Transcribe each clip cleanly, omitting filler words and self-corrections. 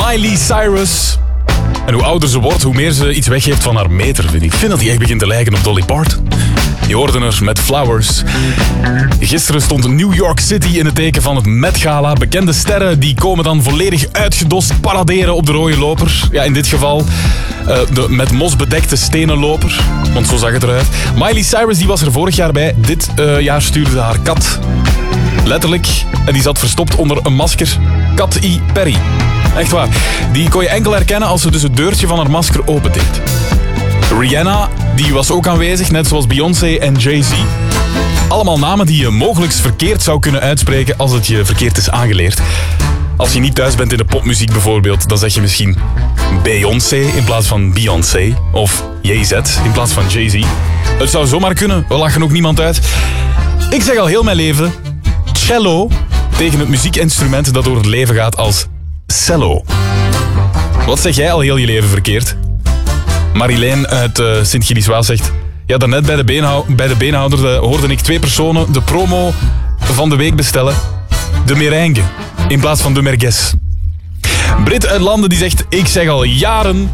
Miley Cyrus. En hoe ouder ze wordt, hoe meer ze iets weggeeft van haar meter, vind ik. Ik vind dat die echt begint te lijken op Dolly Parton. Je hoorde er met Flowers. Gisteren stond New York City in het teken van het Met Gala. Bekende sterren die komen dan volledig uitgedost paraderen op de rode loper. Ja, in dit geval de met mos bedekte stenen loper. Want zo zag het eruit. Miley Cyrus die was er vorig jaar bij. Dit jaar stuurde haar kat. Letterlijk. En die zat verstopt onder een masker. Katy Perry. Echt waar. Die kon je enkel herkennen als ze dus het deurtje van haar masker opendeed. Rihanna, die was ook aanwezig, net zoals Beyoncé en Jay-Z. Allemaal namen die je mogelijk verkeerd zou kunnen uitspreken als het je verkeerd is aangeleerd. Als je niet thuis bent in de popmuziek bijvoorbeeld, dan zeg je misschien Beyoncé in plaats van Beyoncé. Of JZ in plaats van Jay-Z. Het zou zomaar kunnen, we lachen ook niemand uit. Ik zeg al heel mijn leven cello tegen het muziekinstrument dat door het leven gaat als cello. Wat zeg jij al heel je leven verkeerd? Marilène uit Sint-Gilles-Waal zegt... Ja, daarnet bij de beenhouder hoorde ik 2 personen de promo van de week bestellen. De merengue in plaats van de merguez. Brit uit Landen die zegt... Ik zeg al jaren...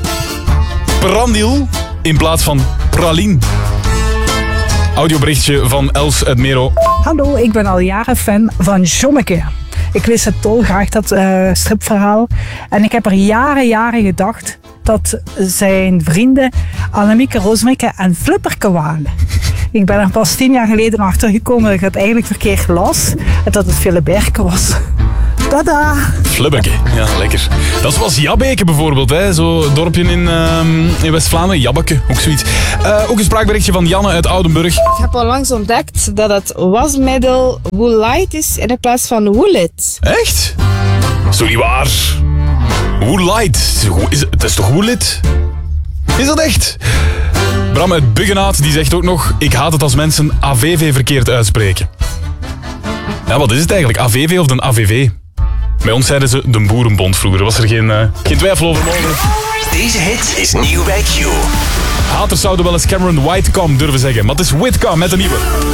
Prandil in plaats van praline. Audioberichtje van Els uit Mero. Hallo, ik ben al jaren fan van Jommeke. Ik lees het dolgraag, dat stripverhaal. En ik heb er jaren gedacht dat zijn vrienden Annemieke, Roosmeke en Flipperke waren. Ik ben er pas 10 jaar geleden achtergekomen dat ik het eigenlijk verkeerd las. En dat het Philiberke was. Tada! Flipperke, ja, lekker. Dat was Jabbeke bijvoorbeeld, hè. Zo'n dorpje in West-Vlaanderen. Jabbeke, ook zoiets. Ook een spraakberichtje van Janne uit Oudenburg. Ik heb onlangs ontdekt dat het wasmiddel Woolite is in plaats van Woolit. Echt? Is toch niet waar? Woolite? Het is toch Woolit? Is dat echt? Bram uit Buggenaat die zegt ook nog... Ik haat het als mensen AVV verkeerd uitspreken. Ja, wat is het eigenlijk? AVV of de AVV? Bij ons zeiden ze de Boerenbond vroeger. Er was er geen twijfel over mogelijk. Deze hit is nieuw bij Q. Haters zouden wel eens Cameron Whitecomb durven zeggen. Maar het is Whitcomb met een nieuwe.